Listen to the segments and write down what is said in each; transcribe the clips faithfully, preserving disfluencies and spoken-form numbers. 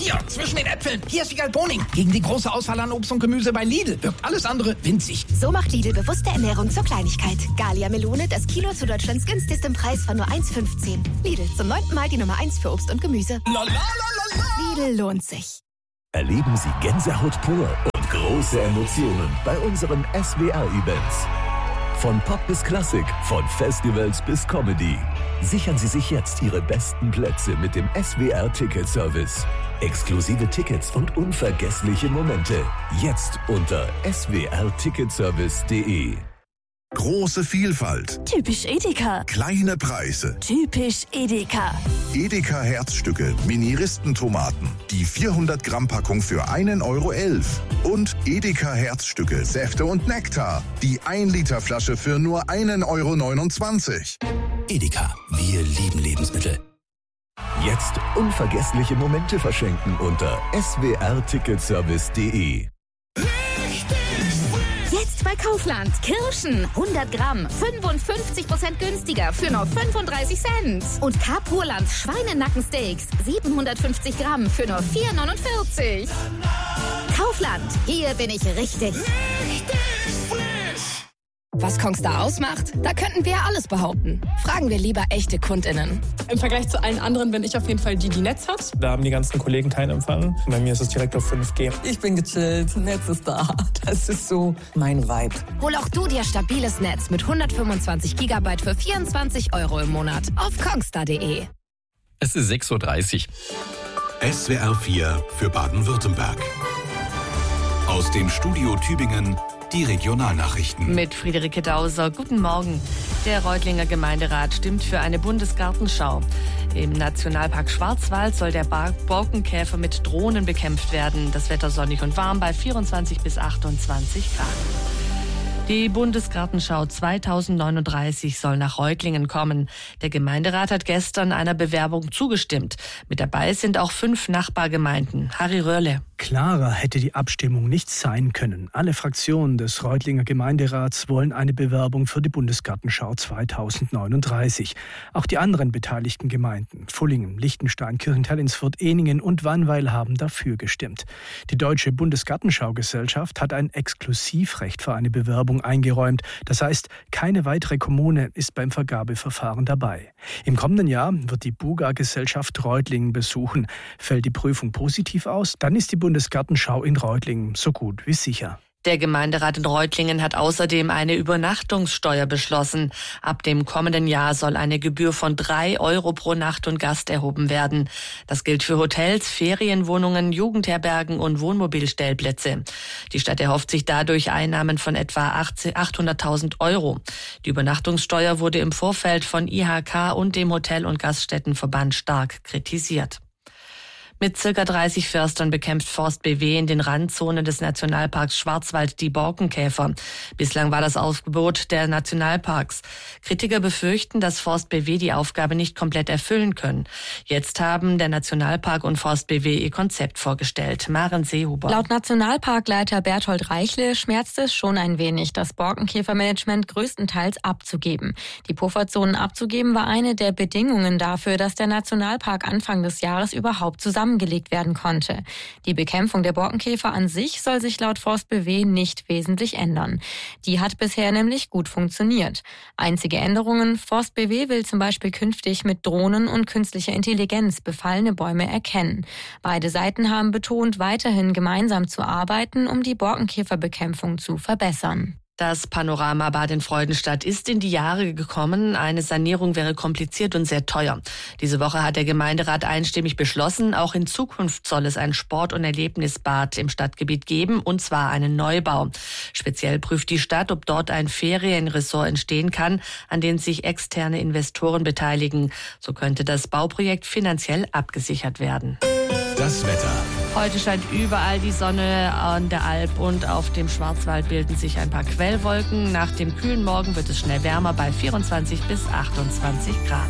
hier, zwischen den Äpfeln. Hier ist Wiegald Boning. Gegen die große Auswahl an Obst und Gemüse bei Lidl wirkt alles andere winzig. So macht Lidl bewusste Ernährung zur Kleinigkeit. Gallia Melone, das Kilo zu Deutschlands günstigstem Preis von nur eins fünfzehn. Lidl, zum neunten Mal die Nummer eins für Obst und Gemüse. La, la, la, la, la. Lidl lohnt sich. Erleben Sie Gänsehaut pur und große Emotionen bei unseren S W R-Events. Von Pop bis Klassik, von Festivals bis Comedy. Sichern Sie sich jetzt Ihre besten Plätze mit dem S W R-Ticket-Service. Exklusive Tickets und unvergessliche Momente. Jetzt unter s w r ticketservice punkt d e. Große Vielfalt. Typisch Edeka. Kleine Preise. Typisch Edeka. Edeka Herzstücke, Mini-Ristentomaten. Die vierhundert Gramm Packung für einen Euro elf. Und Edeka Herzstücke, Säfte und Nektar. Die ein Liter Flasche für nur einen Euro neunundzwanzig. Edeka, wir lieben Lebensmittel. Jetzt unvergessliche Momente verschenken unter s w r ticketservice punkt d e. Jetzt bei Kaufland. Kirschen hundert Gramm, fünfundfünfzig Prozent günstiger für nur fünfunddreißig Cent. Und Carpurland Schweinenackensteaks, siebenhundertfünfzig Gramm für nur vier neunundvierzig. Kaufland, hier bin ich richtig. Richtig frisch. Was Kongstar ausmacht? Da könnten wir ja alles behaupten. Fragen wir lieber echte KundInnen. Im Vergleich zu allen anderen bin ich auf jeden Fall die, die Netz hat. Da haben die ganzen Kollegen keinen Empfang. Bei mir ist es direkt auf fünf G. Ich bin gechillt, Netz ist da. Das ist so mein Vibe. Hol auch du dir stabiles Netz mit hundertfünfundzwanzig Gigabyte für vierundzwanzig Euro im Monat auf kongstar punkt d e. Es ist sechs Uhr dreißig. S W R vier für Baden-Württemberg. Aus dem Studio Tübingen die Regionalnachrichten. Mit Friederike Dauser. Guten Morgen. Der Reutlinger Gemeinderat stimmt für eine Bundesgartenschau. Im Nationalpark Schwarzwald soll der Borkenkäfer mit Drohnen bekämpft werden. Das Wetter sonnig und warm bei vierundzwanzig bis achtundzwanzig Grad. Die Bundesgartenschau zweitausendneununddreißig soll nach Reutlingen kommen. Der Gemeinderat hat gestern einer Bewerbung zugestimmt. Mit dabei sind auch fünf Nachbargemeinden. Harry Röhrle. Klarer hätte die Abstimmung nicht sein können. Alle Fraktionen des Reutlinger Gemeinderats wollen eine Bewerbung für die Bundesgartenschau zweitausendneununddreißig. Auch die anderen beteiligten Gemeinden, Pfullingen, Liechtenstein, Kirchentell-Ins-Furt, Ehningen und Wannweil, haben dafür gestimmt. Die Deutsche Bundesgartenschaugesellschaft hat ein Exklusivrecht für eine Bewerbung eingeräumt. Das heißt, keine weitere Kommune ist beim Vergabeverfahren dabei. Im kommenden Jahr wird die Buga-Gesellschaft Reutlingen besuchen. Fällt die Prüfung positiv aus, dann ist die Bundesgartenschau in Reutlingen so gut wie sicher. Der Gemeinderat in Reutlingen hat außerdem eine Übernachtungssteuer beschlossen. Ab dem kommenden Jahr soll eine Gebühr von drei Euro pro Nacht und Gast erhoben werden. Das gilt für Hotels, Ferienwohnungen, Jugendherbergen und Wohnmobilstellplätze. Die Stadt erhofft sich dadurch Einnahmen von etwa achthunderttausend Euro. Die Übernachtungssteuer wurde im Vorfeld von I H K und dem Hotel- und Gaststättenverband stark kritisiert. Mit circa dreißig Förstern bekämpft Forst B W in den Randzonen des Nationalparks Schwarzwald die Borkenkäfer. Bislang war das Aufgebot der Nationalparks. Kritiker befürchten, dass Forst B W die Aufgabe nicht komplett erfüllen können. Jetzt haben der Nationalpark und Forst B W ihr Konzept vorgestellt. Maren Seehuber. Laut Nationalparkleiter Berthold Reichle schmerzt es schon ein wenig, das Borkenkäfermanagement größtenteils abzugeben. Die Pufferzonen abzugeben war eine der Bedingungen dafür, dass der Nationalpark Anfang des Jahres überhaupt zusammen gelegt werden konnte. Die Bekämpfung der Borkenkäfer an sich soll sich laut Forst B W nicht wesentlich ändern. Die hat bisher nämlich gut funktioniert. Einzige Änderungen: Forst B W will zum Beispiel künftig mit Drohnen und künstlicher Intelligenz befallene Bäume erkennen. Beide Seiten haben betont, weiterhin gemeinsam zu arbeiten, um die Borkenkäferbekämpfung zu verbessern. Das Panoramabad in Freudenstadt ist in die Jahre gekommen. Eine Sanierung wäre kompliziert und sehr teuer. Diese Woche hat der Gemeinderat einstimmig beschlossen, auch in Zukunft soll es ein Sport- und Erlebnisbad im Stadtgebiet geben, und zwar einen Neubau. Speziell prüft die Stadt, ob dort ein Ferienresort entstehen kann, an dem sich externe Investoren beteiligen. So könnte das Bauprojekt finanziell abgesichert werden. Das Wetter. Heute scheint überall die Sonne. An der Alp und auf dem Schwarzwald bilden sich ein paar Quellwolken. Nach dem kühlen Morgen wird es schnell wärmer bei vierundzwanzig bis achtundzwanzig Grad.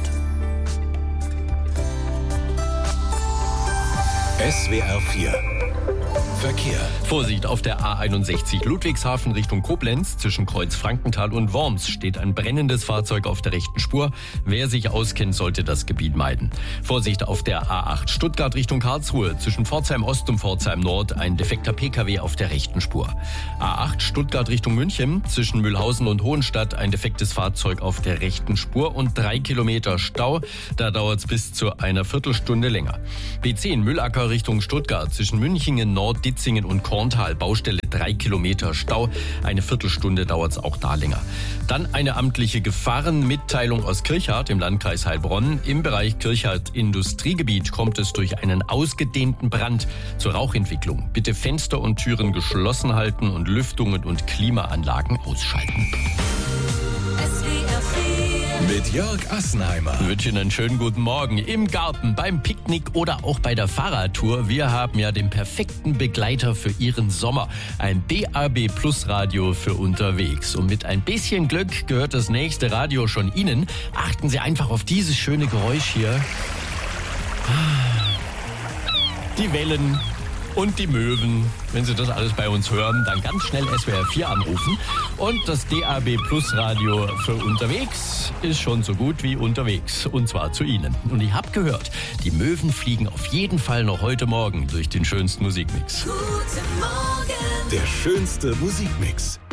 S W R vier Verkehr. Vorsicht, auf der A einundsechzig Ludwigshafen Richtung Koblenz zwischen Kreuz Frankenthal und Worms steht ein brennendes Fahrzeug auf der rechten Spur. Wer sich auskennt, sollte das Gebiet meiden. Vorsicht, auf der A acht Stuttgart Richtung Karlsruhe zwischen Pforzheim Ost und Pforzheim Nord ein defekter P K W auf der rechten Spur. A acht Stuttgart Richtung München zwischen Mühlhausen und Hohenstadt ein defektes Fahrzeug auf der rechten Spur und drei Kilometer Stau. Da dauert es bis zu einer Viertelstunde länger. B zehn Mühlacker Richtung Stuttgart zwischen Münchingen, Nord, Ditzingen und Korntal. Baustelle drei Kilometer Stau. Eine Viertelstunde dauert es auch da länger. Dann eine amtliche Gefahrenmitteilung aus Kirchhardt im Landkreis Heilbronn. Im Bereich Kirchhardt Industriegebiet kommt es durch einen ausgedehnten Brand zur Rauchentwicklung. Bitte Fenster und Türen geschlossen halten und Lüftungen und Klimaanlagen ausschalten. Mit Jörg Assenheimer. Ich wünsche Ihnen einen schönen guten Morgen. Im Garten, beim Picknick oder auch bei der Fahrradtour. Wir haben ja den perfekten Begleiter für Ihren Sommer. Ein D A B Plus Radio für unterwegs. Und mit ein bisschen Glück gehört das nächste Radio schon Ihnen. Achten Sie einfach auf dieses schöne Geräusch hier. Die Wellen und die Möwen. Wenn Sie das alles bei uns hören, dann ganz schnell S W R vier anrufen. Und das D A B Plus Radio für unterwegs ist schon so gut wie unterwegs. Und zwar zu Ihnen. Und ich habe gehört, die Möwen fliegen auf jeden Fall noch heute Morgen durch den schönsten Musikmix. Guten Morgen. Der schönste Musikmix.